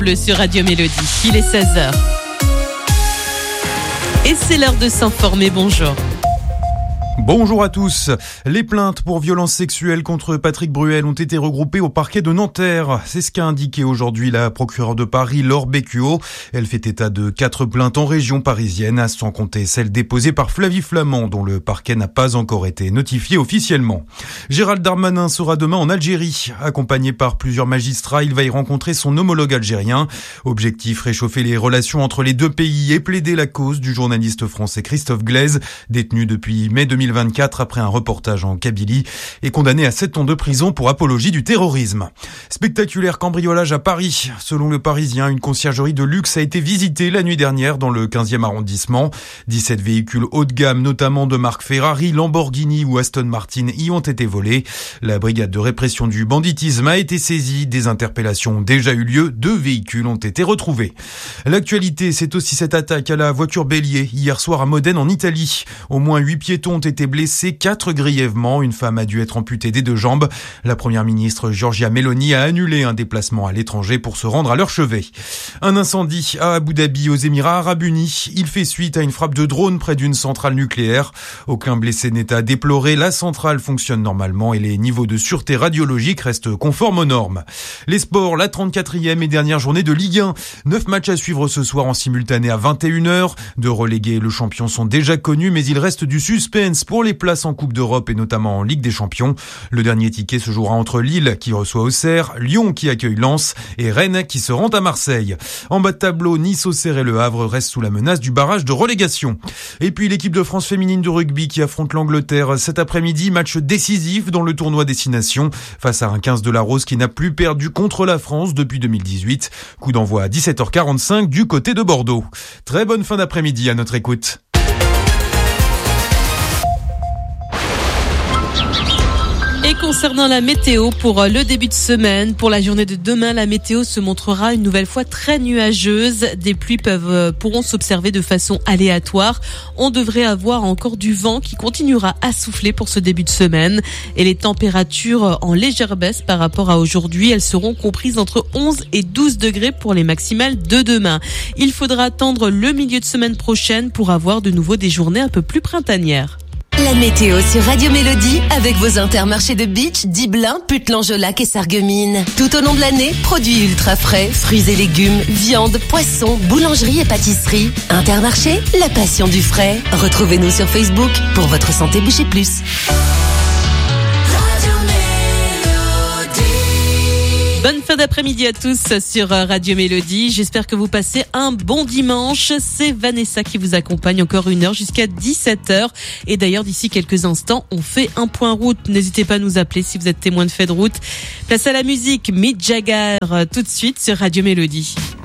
Bleu sur Radio Mélodie, il est 16h. Et c'est l'heure de s'informer, bonjour. Bonjour à tous. Les plaintes pour violences sexuelles contre Patrick Bruel ont été regroupées au parquet de Nanterre. C'est ce qu'a indiqué aujourd'hui la procureure de Paris, Laure Bécuot. Elle fait état de 4 plaintes en région parisienne, sans compter celle déposée par Flavie Flament, dont le parquet n'a pas encore été notifié officiellement. Gérald Darmanin sera demain en Algérie. Accompagné par plusieurs magistrats, il va y rencontrer son homologue algérien. Objectif, réchauffer les relations entre les deux pays et plaider la cause du journaliste français Christophe Glaise, détenu depuis mai 2024 après un reportage en Kabylie et condamné à 7 ans de prison pour apologie du terrorisme. Spectaculaire cambriolage à Paris. Selon le Parisien, une conciergerie de luxe a été visitée la nuit dernière dans le 15e arrondissement. 17 véhicules haut de gamme, notamment de marque Ferrari, Lamborghini ou Aston Martin, y ont été volés. La brigade de répression du banditisme a été saisie. Des interpellations ont déjà eu lieu. 2 véhicules ont été retrouvés. L'actualité, c'est aussi cette attaque à la voiture bélier hier soir à Modène en Italie. Au moins 8 piétons ont été blessés, 4 grièvement. Une femme a dû être amputée des 2 jambes. La première ministre Giorgia Meloni a annulé un déplacement à l'étranger pour se rendre à leur chevet. Un incendie à Abu Dhabi aux Émirats Arabes Unis. Il fait suite à une frappe de drone près d'une centrale nucléaire. Aucun blessé n'est à déplorer. La centrale fonctionne normalement et les niveaux de sûreté radiologique restent conformes aux normes. Les sports, la 34e et dernière journée de Ligue 1. 9 matchs à suivre ce soir en simultané à 21h. 2 relégués et le champion sont déjà connus, mais il reste du suspense pour les places en Coupe d'Europe et notamment en Ligue des Champions. Le dernier ticket se jouera entre Lille qui reçoit Auxerre, Lyon qui accueille Lens et Rennes qui se rend à Marseille. En bas de tableau, Nice, Auxerre et Le Havre restent sous la menace du barrage de relégation. Et puis l'équipe de France féminine de rugby qui affronte l'Angleterre cet après-midi, match décisif dans le tournoi Destination face à un 15 de la Rose qui n'a plus perdu contre la France depuis 2018. Coup d'envoi à 17h45 du côté de Bordeaux. Très bonne fin d'après-midi à notre écoute. Et concernant la météo pour le début de semaine, pour la journée de demain, la météo se montrera une nouvelle fois très nuageuse. Des pluies pourront s'observer de façon aléatoire. On devrait avoir encore du vent qui continuera à souffler pour ce début de semaine. Et les températures en légère baisse par rapport à aujourd'hui, elles seront comprises entre 11 et 12 degrés pour les maximales de demain. Il faudra attendre le milieu de semaine prochaine pour avoir de nouveau des journées un peu plus printanières. La météo sur Radio Mélodie avec vos intermarchés de Beach, Diblin, Putlan-Jolac et Sarreguemines. Tout au long de l'année, produits ultra frais, fruits et légumes, viande, poissons, boulangerie et pâtisserie. Intermarché, la passion du frais. Retrouvez-nous sur Facebook pour votre santé boucher plus. Bonne fin d'après-midi à tous sur Radio Mélodie. J'espère que vous passez un bon dimanche. C'est Vanessa qui vous accompagne encore 1 heure jusqu'à 17h. Et d'ailleurs, d'ici quelques instants, on fait un point route. N'hésitez pas à nous appeler si vous êtes témoin de fait de route. Place à la musique, Mick Jagger, tout de suite sur Radio Mélodie.